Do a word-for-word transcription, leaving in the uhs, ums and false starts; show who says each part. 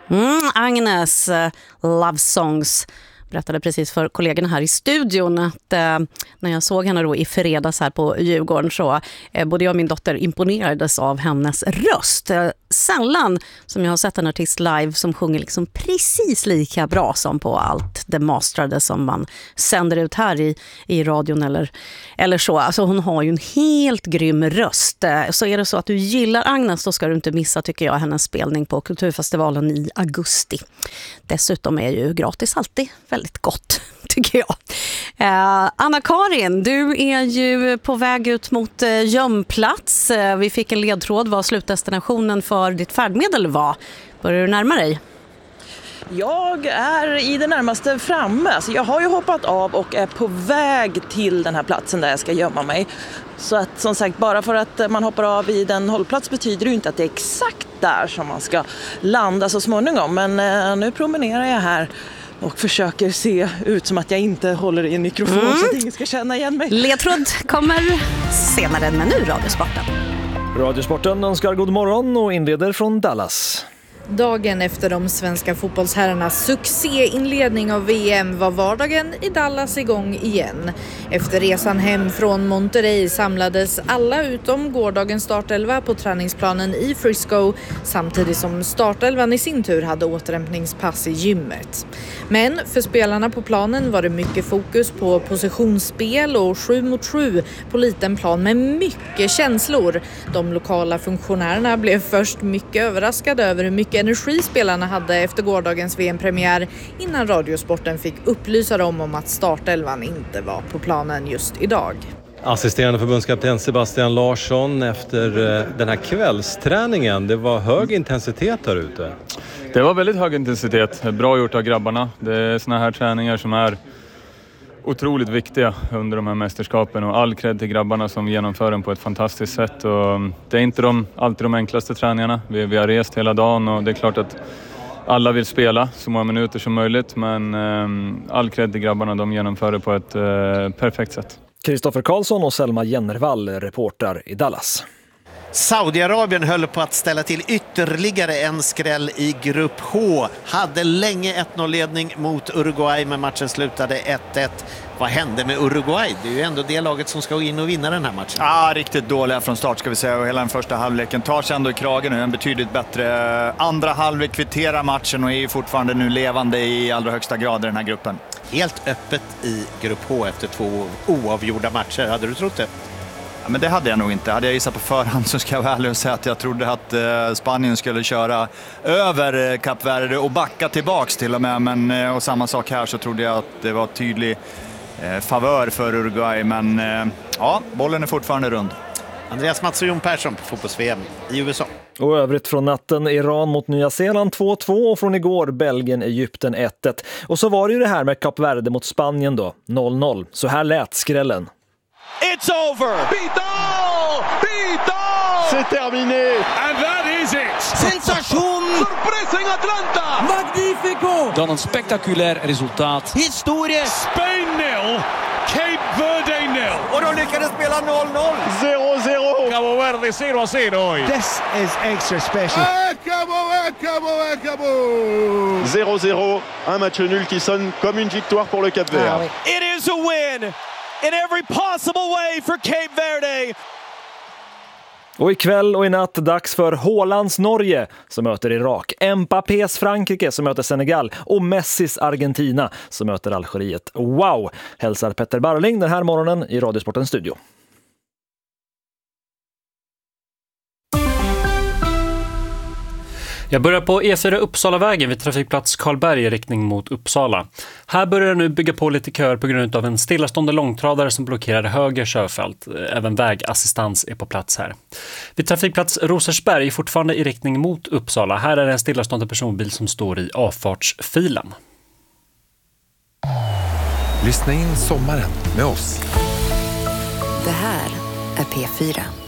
Speaker 1: Mm, Agnes, uh, Love Songs. Berättade precis för kollegorna här i studion att eh, när jag såg henne då i fredags här på Djurgården så eh, både jag och min dotter imponerades av hennes röst. Eh, sällan som jag har sett en artist live som sjunger liksom precis lika bra som på allt det mastrade som man sänder ut här i, i radion eller, eller så. Alltså hon har ju en helt grym röst. Eh, så är det så att du gillar Agnes så ska du inte missa tycker jag hennes spelning på Kulturfestivalen i augusti. Dessutom är ju gratis alltid väldigt gott, tycker jag. Eh, Anna-Karin, du är ju på väg ut mot eh, gömplats. Eh, vi fick en ledtråd vad slutdestinationen för ditt färdmedel var. Börjar du närma dig?
Speaker 2: Jag är i det närmaste framme. Alltså jag har ju hoppat av och är på väg till den här platsen där jag ska gömma mig. Så att som sagt, bara för att man hoppar av i den hållplats betyder det ju inte att det är exakt där som man ska landa så småningom. Men eh, nu promenerar jag här och försöker se ut som att jag inte håller i en mikrofon mm. så att ingen ska känna igen mig.
Speaker 1: Ledtråd kommer senare, men nu Radiosporten.
Speaker 3: Radiosporten önskar god morgon och inleder från Dallas.
Speaker 4: Dagen efter de svenska fotbollsherrarnas succéinledning av V M var vardagen i Dallas igång igen. Efter resan hem från Monterrey samlades alla utom gårdagens startelva på träningsplanen i Frisco samtidigt som startelvan i sin tur hade återhämtningspass i gymmet. Men för spelarna på planen var det mycket fokus på positionsspel och sju mot sju på liten plan med mycket känslor. De lokala funktionärerna blev först mycket överraskade över hur mycket energi spelarna hade efter gårdagens V M-premiär innan Radiosporten fick upplysa dem om att startelvan inte var på planen just idag.
Speaker 5: Assisterande förbundskapten Sebastian Larsson efter den här kvällsträningen, det var hög intensitet där ute.
Speaker 6: Det var väldigt hög intensitet, bra gjort av grabbarna. Det är såna här träningar som är otroligt viktiga under de här mästerskapen och all cred till grabbarna som genomför den på ett fantastiskt sätt. Och det är inte de, alltid de enklaste träningarna. Vi, vi har rest hela dagen och det är klart att alla vill spela så många minuter som möjligt, men eh, all cred till grabbarna, de genomför det på ett eh, perfekt sätt.
Speaker 3: Kristoffer Karlsson och Selma Jennervall, reporter i Dallas.
Speaker 7: Saudiarabien höll på att ställa till ytterligare en skräll i grupp H. Hade länge ett noll-ledning mot Uruguay, men matchen slutade ett ett. Vad hände med Uruguay? Det är ju ändå det laget som ska in och vinna den här matchen.
Speaker 8: Ja, riktigt dåliga från start ska vi säga. Och hela den första halvleken tar sig ändå i kragen nu. En betydligt bättre andra halvlek, kvitterar matchen och är ju fortfarande nu levande i allra högsta grad i den här gruppen.
Speaker 7: Helt öppet i grupp H efter två oavgjorda matcher. Hade du trott det?
Speaker 8: Ja, men det hade jag nog inte. Hade jag gissat på förhand så ska jag vara ärlig och säga att jag trodde att eh, Spanien skulle köra över eh, Kap Verde och backa tillbaks till och med. Men, eh, och samma sak här så trodde jag att det var tydlig eh, favör för Uruguay. Men eh, ja, bollen är fortfarande rund.
Speaker 7: Andreas Mats och Jon Persson på fotbolls-V M i U S A.
Speaker 3: Och övrigt från natten Iran mot Nya Zeeland två två och från igår Belgien Egypten ett ett. Och så var det ju det här med Kap Verde mot Spanien då, noll noll. Så här lät skrällen.
Speaker 9: It's over! Bidal! Bidal!
Speaker 10: C'est terminé!
Speaker 9: And that is it!
Speaker 11: Sensation!
Speaker 9: Surprising Atlanta!
Speaker 11: Magnifico!
Speaker 12: Dan een spectaculair resultaat.
Speaker 11: Historie!
Speaker 9: Spain nil, Cape Verde nil.
Speaker 11: Och de lyckades spela noll noll!
Speaker 10: zéro zéro!
Speaker 9: Cabo Verde zero zero.
Speaker 11: This is extra special.
Speaker 10: Acabou, acabou, acabou! zéro zéro, un match nul qui sonne comme une victoire pour le Cap Vert. Ah, oui.
Speaker 9: It is a win! In every possible way for Cape Verde.
Speaker 3: Och ikväll och i natt dags för Haalands Norge som möter Irak, Mbappés Frankrike som möter Senegal och Messis Argentina som möter Algeriet. Wow! Hälsar Petter Barling den här morgonen i Radiosportens studio.
Speaker 13: Jag börjar på E fyra Uppsalavägen vid trafikplats Karlberg i riktning mot Uppsala. Här börjar det nu bygga på lite köer på grund av en stillastående långtradare som blockerar höger körfält. Även vägassistans är på plats här. Vid trafikplats Rosersberg fortfarande i riktning mot Uppsala. Här är det en stillastående personbil som står i avfartsfilen.
Speaker 14: Lyssna in sommaren med oss.
Speaker 15: Det här är P fyra.